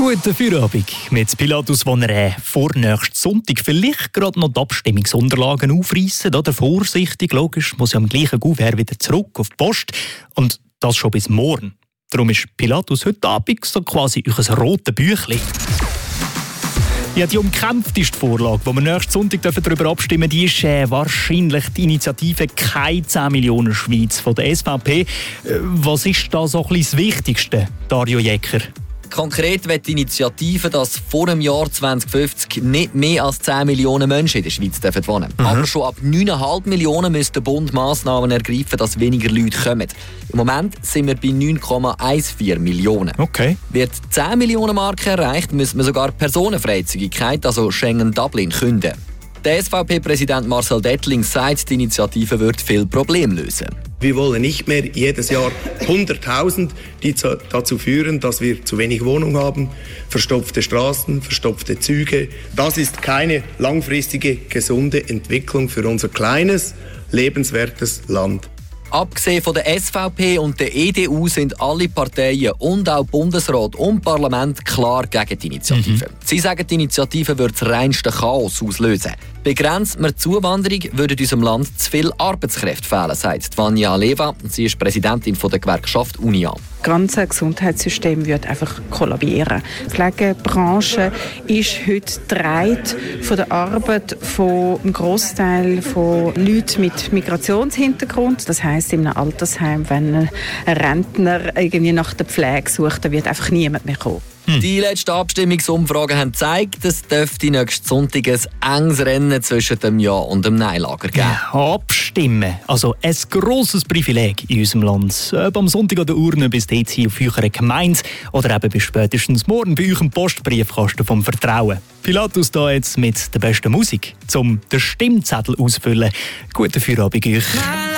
Guten Feierabend mit Pilatus, wo er vor nächsten Sonntag vielleicht gerade noch die Abstimmungsunterlagen aufreissen. Oder vorsichtig, logisch, muss ja am gleichen Kuvert wieder zurück auf die Post. Und das schon bis morgen. Darum ist Pilatus heute Abend so quasi ein rotes Büchlein. Ja, die umkämpfteste Vorlage, die wir nächsten Sonntag darüber abstimmen dürfen, die ist wahrscheinlich die Initiative «Keine 10 Millionen Schweiz» von der SVP. Was ist da so ein bisschen das Wichtigste, Dario Jäcker? Konkret wird die Initiative, dass vor dem Jahr 2050 nicht mehr als 10 Millionen Menschen in der Schweiz wohnen dürfen. Aber schon ab 9,5 Millionen müsste der Bund Massnahmen ergreifen, dass weniger Leute kommen. Im Moment sind wir bei 9,14 Millionen. Okay. Wird die 10 Millionen Marke erreicht, müssen wir sogar Personenfreizügigkeit, also Schengen-Dublin, künden. Der SVP-Präsident Marcel Dettling sagt, die Initiative wird viele Probleme lösen. Wir wollen nicht mehr jedes Jahr 100.000, die dazu führen, dass wir zu wenig Wohnungen haben, verstopfte Straßen, verstopfte Züge. Das ist keine langfristige, gesunde Entwicklung für unser kleines, lebenswertes Land. Abgesehen von der SVP und der EDU sind alle Parteien und auch Bundesrat und Parlament klar gegen die Initiative. Sie sagen, die Initiative würde das reinste Chaos auslösen. Begrenzt man die Zuwanderung, würde unserem Land zu viele Arbeitskräfte fehlen, sagt Vanja Leva. Sie ist Präsidentin der Gewerkschaft Unia. Das ganze Gesundheitssystem wird einfach kollabieren. Die Pflegebranche ist heute getragen von der Arbeit von einem Grossteil von Leuten mit Migrationshintergrund. Das heisst, in einem Altersheim, wenn ein Rentner irgendwie nach der Pflege sucht, dann wird einfach niemand mehr kommen. Die letzten Abstimmungsumfragen haben gezeigt, es dürfte nächsten Sonntag ein enges Rennen zwischen dem Ja- und dem Nein-Lager geben. Ja, abstimmen. Also ein grosses Privileg in unserem Land. Ob am Sonntag an der Urne bis dort hier auf eurer Gemeinde oder eben bis spätestens morgen bei euch im Postbriefkasten vom Vertrauen. Pilatus da jetzt mit der besten Musik, um den Stimmzettel auszufüllen. Guten Feierabend euch.